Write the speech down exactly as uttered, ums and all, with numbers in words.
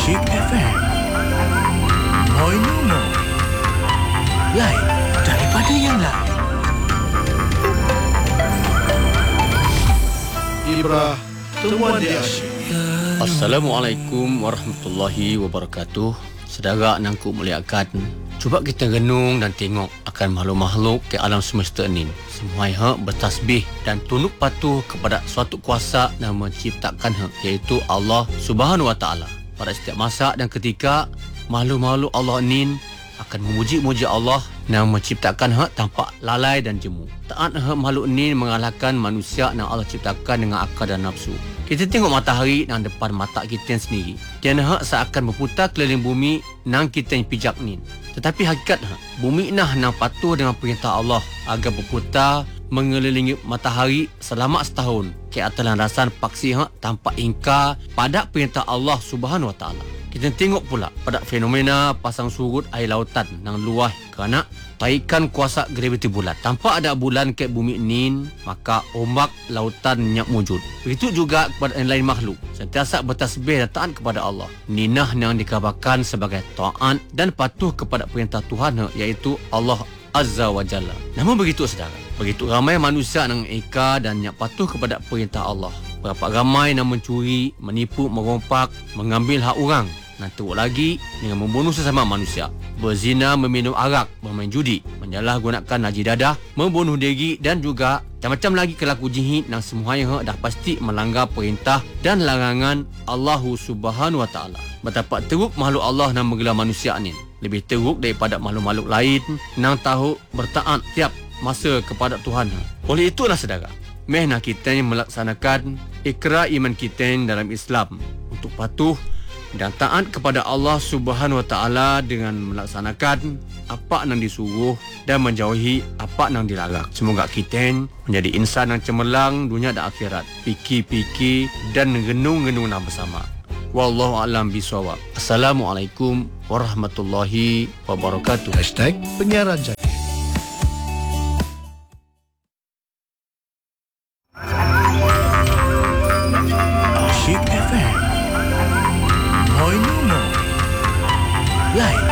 Asyik F M. Moi Nomo. Lain daripada yang lain. Ibrah Temuan di Asyik. Assalamualaikum warahmatullahi wabarakatuh. Saudara yang ku muliakan, cuba kita renung dan tengok akan makhluk-makhluk ke alam semesta ini. Semua hak bertasbih dan tunduk patuh kepada suatu kuasa yang menciptakan hak, iaitu Allah Subhanahu Wa Taala. Pada setiap masa dan ketika, makhluk-makhluk Allah ini akan memuji-muji Allah yang menciptakan hak tanpa lalai dan jemu. Taat hak makhluk ini mengalahkan manusia yang Allah ciptakan dengan akal dan nafsu. Kita tengok matahari yang depan mata kita sendiri. Dia hak seakan berputar keliling bumi nang kita yang pijak ni. Tetapi hakikat hak, bumi nah nang patuh dengan perintah Allah agar berputar mengelilingi matahari selama setahun ke atas landasan paksi hak tanpa ingkar pada perintah Allah Subhanahu Wa Taala. Kita tengok pula pada fenomena pasang surut air lautan yang luas kerana tarikan kuasa graviti bulan. Tanpa ada bulan ke bumi ini, maka ombak lautan nyak wujud. Begitu juga kepada yang lain makhluk, sentiasa bertasbih dan taat kepada Allah. Ninah yang dikabarkan sebagai taat dan patuh kepada perintah Tuhan, iaitu Allah Azza wa Jalla. Namun begitu saudara, begitu ramai manusia yang eka dan nyak patuh kepada perintah Allah. Berapa ramai yang mencuri, menipu, merompak, mengambil hak orang. Dan teruk lagi dengan membunuh sesama manusia, berzina, meminum arak, bermain judi, menyalahgunakan haji dadah, membunuh diri dan juga macam-macam lagi kelaku jihad yang semuanya dah pasti melanggar perintah dan larangan Allah Subhanahu Wa Taala. Betapa teruk makhluk Allah yang menggelar manusia ni. Lebih teruk daripada makhluk-makhluk lain yang tahu bertaat tiap masa kepada Tuhan. Oleh itulah saudara, mehna kita melaksanakan ikrar iman kita dalam Islam untuk patuh dan taat kepada Allah Subhanahu Wa Taala dengan melaksanakan apa yang disuruh dan menjauhi apa yang dilarang. Semoga kita menjadi insan yang cemerlang dunia dan akhirat. Fikir-fikir dan renung-renung bersama. Wallahu a'lam bishawab. Assalamualaikum warahmatullahi wabarakatuh. Hashtag penyiaran jaya. Asyik F M. Moi Nomo. Lain